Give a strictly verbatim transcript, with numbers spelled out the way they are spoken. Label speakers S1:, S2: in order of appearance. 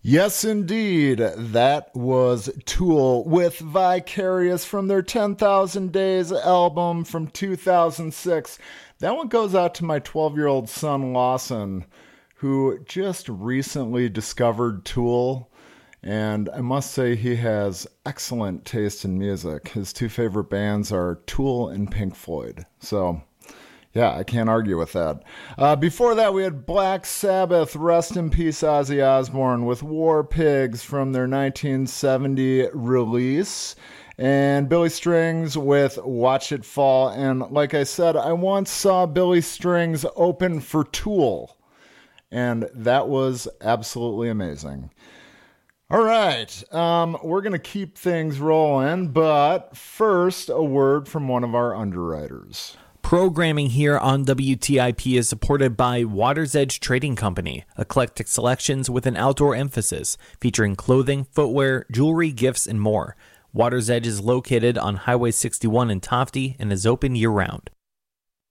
S1: Yes, indeed. That was Tool with Vicarious from their ten thousand Days album from two thousand six. That one goes out to my twelve-year-old son, Lawson, who just recently discovered Tool. And I must say he has excellent taste in music. His two favorite bands are Tool and Pink Floyd. So, yeah, I can't argue with that. Uh, before that, we had Black Sabbath, rest in peace, Ozzy Osbourne, with War Pigs from their nineteen seventy release. And Billy Strings with Watch It Fall. And like I said, I once saw Billy Strings open for Tool. And that was absolutely amazing. All right, um, we're going to keep things rolling, but first, a word from one of our underwriters.
S2: Programming here on W T I P is supported by Water's Edge Trading Company, eclectic selections with an outdoor emphasis, featuring clothing, footwear, jewelry, gifts, and more. Water's Edge is located on Highway sixty-one in Tofty and is open year-round.